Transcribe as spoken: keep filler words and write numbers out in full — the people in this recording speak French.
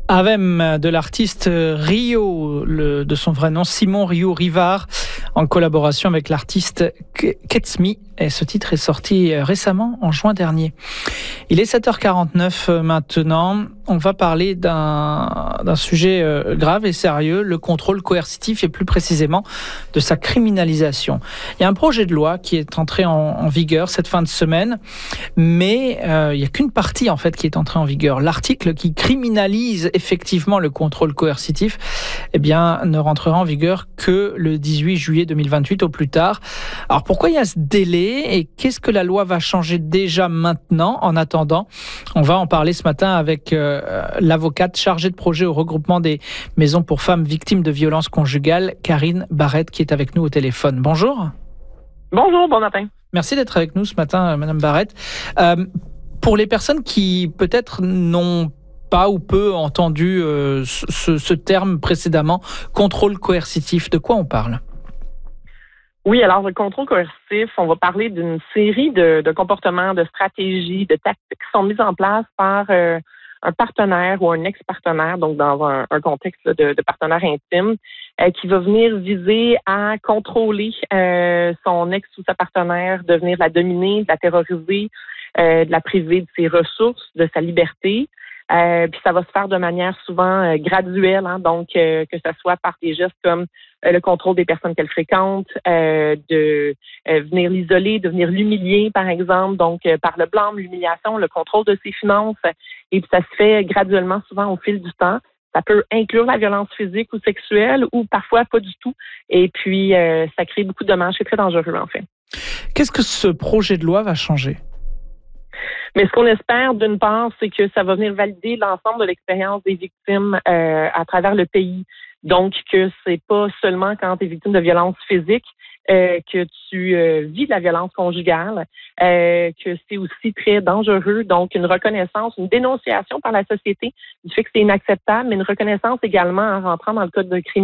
Avem de l'artiste Rio, le, de son vrai nom Simon Rio Rivard, en collaboration avec l'artiste Ketsmi. Et ce titre est sorti récemment, en juin dernier. Il est sept heures quarante-neuf maintenant. On va parler d'un, d'un sujet grave et sérieux, le contrôle coercitif et plus précisément de sa criminalisation. Il y a un projet de loi qui est entré en, en vigueur cette fin de semaine, mais euh, il n'y a qu'une partie en fait qui est entrée en vigueur. L'article qui criminalise effectivement le contrôle coercitif, eh bien, ne rentrera en vigueur que le dix-huit juillet deux mille vingt-huit au plus tard. Alors pourquoi il y a ce délai et qu'est-ce que la loi va changer déjà maintenant en attendant? On va en parler ce matin avec euh, l'avocate chargée de projet au regroupement des maisons pour femmes victimes de violences conjugales, Karine Barrette, qui est avec nous au téléphone. Bonjour. Bonjour, bon matin. Merci d'être avec nous ce matin, Madame Barrette. Euh, pour les personnes qui peut-être n'ont pas ou peu entendu euh, ce, ce terme précédemment, contrôle coercitif, de quoi on parle? Oui, alors le contrôle coercitif, on va parler d'une série de, de comportements, de stratégies, de tactiques qui sont mises en place par euh, un partenaire ou un ex-partenaire, donc dans un, un contexte là, de, de partenaire intime, euh, qui va venir viser à contrôler euh, son ex ou sa partenaire, de venir la dominer, de la terroriser, euh, de la priver de ses ressources, de sa liberté. Euh, puis ça va se faire de manière souvent euh, graduelle, hein, donc euh, que ce soit par des gestes comme euh, le contrôle des personnes qu'elle fréquente, euh, de euh, venir l'isoler, de venir l'humilier, par exemple, donc euh, par le blâme, l'humiliation, le contrôle de ses finances, et puis ça se fait graduellement, souvent au fil du temps. Ça peut inclure la violence physique ou sexuelle, ou parfois pas du tout, et puis euh, ça crée beaucoup de dommages. C'est très dangereux, en fait. Qu'est-ce que ce projet de loi va changer? Mais ce qu'on espère, d'une part, c'est que ça va venir valider l'ensemble de l'expérience des victimes euh, à travers le pays. Donc, que c'est pas seulement quand tu es victime de violence physique euh, que tu euh, vis de la violence conjugale, euh, que c'est aussi très dangereux. Donc, une reconnaissance, une dénonciation par la société du fait que c'est inacceptable, mais une reconnaissance également en rentrant dans le code de crime.